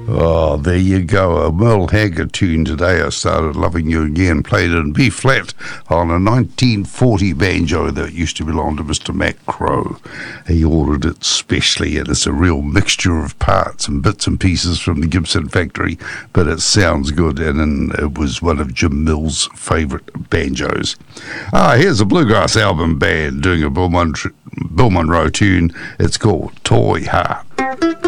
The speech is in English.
Oh, there you go. A Merle Haggard tune today. I started loving you again. Played in B flat on a 1940 banjo that used to belong to Mr. Mac Crow. He ordered it specially, and it's a real mixture of parts and bits and pieces from the Gibson factory, but it sounds good, and it was one of Jim Mills' favourite banjos. Here's a bluegrass album band doing a Bill Monroe tune. It's called Toy Heart.